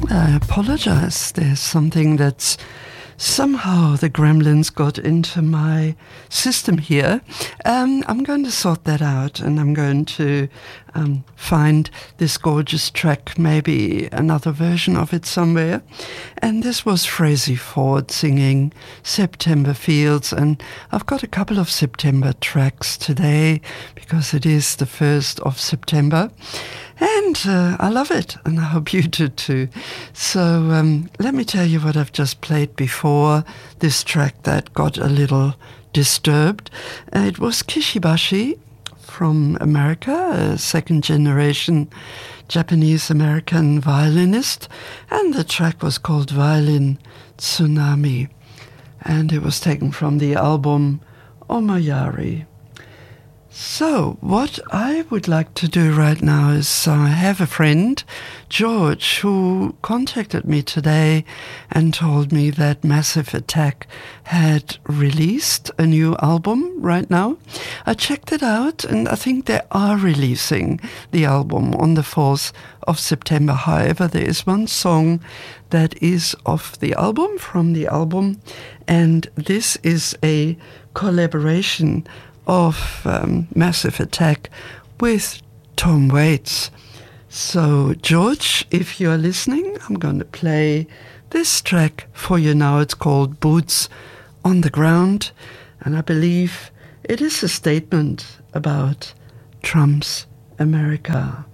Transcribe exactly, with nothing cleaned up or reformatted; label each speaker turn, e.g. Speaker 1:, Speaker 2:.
Speaker 1: I apologize. There's something that's somehow the gremlins got into my system here. Um, I'm going to sort that out, and I'm going to um, find this gorgeous track, maybe another version of it somewhere. And this was Frazey Ford singing September Fields, and I've got a couple of September tracks today because it is the first of September. And uh, I love it, and I hope you do too. So um, let me tell you what I've just played before this track that got a little disturbed. Uh, it was Kishibashi from America, a second-generation Japanese-American violinist, and the track was called Violin Tsunami, and it was taken from the album Omayari. So, what I would like to do right now is uh, have a friend, George, who contacted me today and told me that Massive Attack had released a new album right now. I checked it out, and I think they are releasing the album on the fourth of September. However, there is one song that is off the album, from the album, and this is a collaboration of um, Massive Attack with Tom Waits. So, George, if you're listening, I'm going to play this track for you now. It's called Boots on the Ground, and I believe it is a statement about Trump's America.